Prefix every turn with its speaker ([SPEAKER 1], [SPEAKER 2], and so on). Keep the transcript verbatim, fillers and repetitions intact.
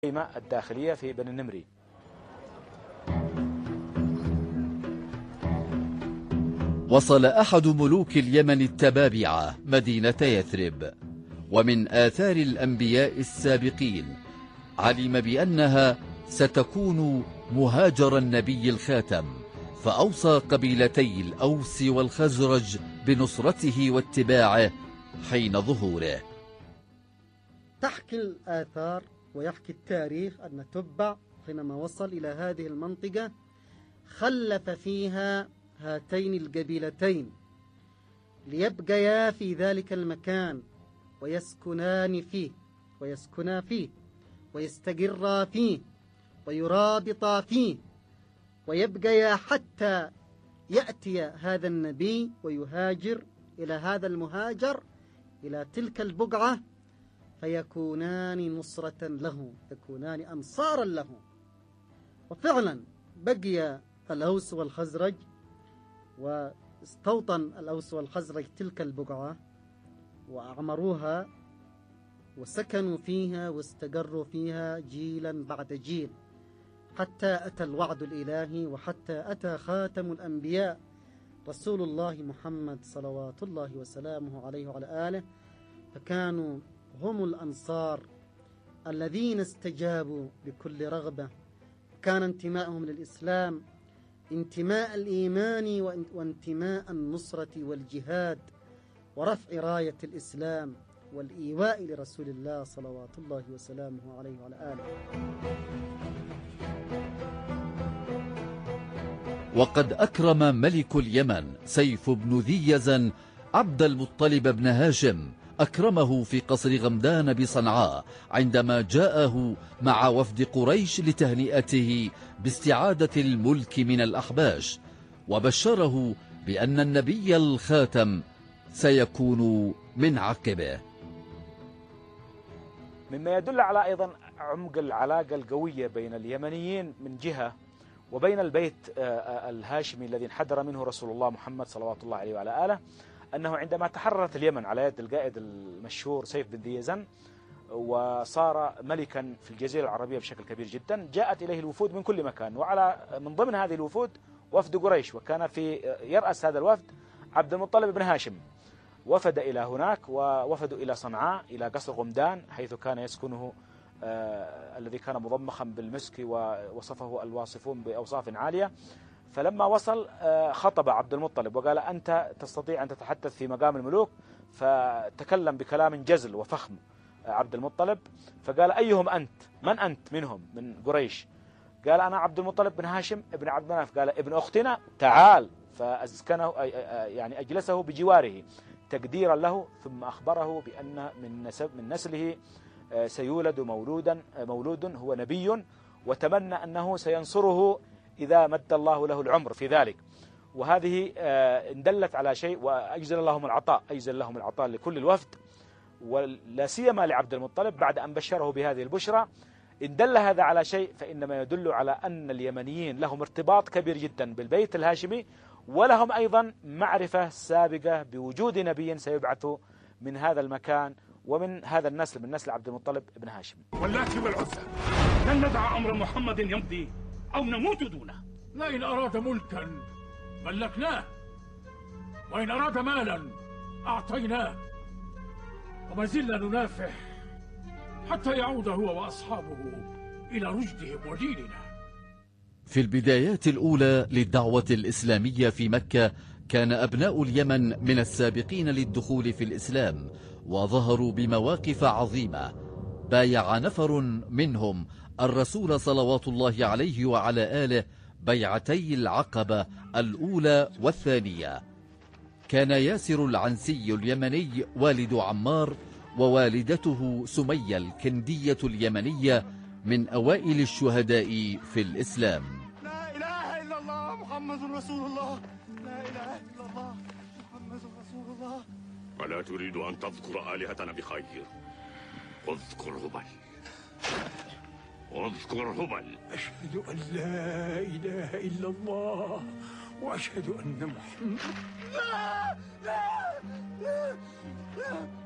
[SPEAKER 1] الداخلية في بني النمري.
[SPEAKER 2] وصل أحد ملوك اليمن التبابعة مدينة يثرب، ومن آثار الأنبياء السابقين علم بأنها ستكون مهاجر النبي الخاتم، فأوصى قبيلتي الأوس والخزرج بنصرته واتباعه حين ظهوره.
[SPEAKER 3] تحكي الآثار ويحكي التاريخ أن تبع حينما وصل إلى هذه المنطقة خلف فيها هاتين القبيلتين ليبقيا في ذلك المكان ويسكنان فيه ويسكنا فيه ويستقرا فيه ويرابطا فيه ويبقيا حتى يأتي هذا النبي ويهاجر إلى هذا المهاجر إلى تلك البقعة فيكونان نصرة له، يكونان أنصارا له. وفعلا بقي الأوس والخزرج واستوطن الأوس والخزرج تلك البقعة وأعمروها وسكنوا فيها واستقروا فيها جيلا بعد جيل، حتى أتى الوعد الإلهي وحتى أتى خاتم الأنبياء رسول الله محمد صلوات الله وسلامه عليه وعلى آله، فكانوا هم الأنصار الذين استجابوا بكل رغبة. كان انتمائهم للإسلام انتماء الإيمان وانتماء النصرة والجهاد ورفع راية الإسلام والإيواء لرسول الله صلوات الله وسلامه عليه وعلى آله.
[SPEAKER 2] وقد أكرم ملك اليمن سيف بن ذي يزن عبد المطلب بن هاشم، أكرمه في قصر غمدان بصنعاء عندما جاءه مع وفد قريش لتهنئته باستعادة الملك من الأحباش، وبشره بأن النبي الخاتم سيكون من عقبه.
[SPEAKER 1] مما يدل على أيضا عمق العلاقة القوية بين اليمنيين من جهة وبين البيت الهاشمي الذي انحدر منه رسول الله محمد صلوات الله عليه وعلى آله، أنه عندما تحررت اليمن على يد القائد المشهور سيف بن ذي يزن وصار ملكا في الجزيرة العربية بشكل كبير جدا، جاءت إليه الوفود من كل مكان، وعلى من ضمن هذه الوفود وفد قريش، وكان في يرأس هذا الوفد عبد المطلب بن هاشم. وفد إلى هناك ووفدوا إلى صنعاء إلى قصر غمدان حيث كان يسكنه آه الذي كان مضمخا بالمسك ووصفه الواصفون بأوصاف عالية. فلما وصل آه خطب عبد المطلب وقال: أنت تستطيع أن تتحدث في مقام الملوك، فتكلم بكلام جزل وفخم آه عبد المطلب، فقال: أيهم أنت؟ من أنت منهم من قريش؟ قال: أنا عبد المطلب بن هاشم ابن عبد مناف. قال: ابن أختنا، تعال. فأسكنه يعني أجلسه بجواره تقديرا له، ثم أخبره بأن من نسب من نسله سيولد مولودا مولود هو نبي، وتمنى أنه سينصره إذا مد الله له العمر في ذلك. وهذه إن دلت على شيء، وأجزل لهم العطاء، أجزل لهم العطاء لكل الوفد ولا سيما لعبد المطلب بعد أن بشره بهذه البشرى. إن دل هذا على شيء فإنما يدل على أن اليمنيين لهم ارتباط كبير جدا بالبيت الهاشمي، ولهم أيضا معرفة سابقة بوجود نبي سيبعث من هذا المكان ومن هذا النسل، من نسل عبد المطلب بن هاشم.
[SPEAKER 4] واللات والعزى لن ندع أمر محمد يمضي أو نموت دونه.
[SPEAKER 5] لئن أراد ملكا ملكناه، وإن أراد مالا أعطيناه، وما زلنا ننافح حتى يعود هو وأصحابه إلى رشدهم وديننا.
[SPEAKER 2] في البدايات الأولى للدعوة الإسلامية في مكة كان أبناء اليمن من السابقين للدخول في الإسلام، وظهروا بمواقف عظيمة. بايع نفر منهم الرسول صلوات الله عليه وعلى آله بيعتي العقبة الأولى والثانية. كان ياسر العنسي اليمني والد عمار، ووالدته سمية الكندية اليمنية من أوائل الشهداء في الإسلام.
[SPEAKER 6] لا إله إلا الله محمد رسول الله، لا إله إلا الله محمد رسول الله.
[SPEAKER 4] ولا تريد أن تذكر آلهتنا بخير، اذكر هبل، اذكر هبل.
[SPEAKER 6] أشهد أن لا إله إلا الله وأشهد أن محمد. لا لا لا لا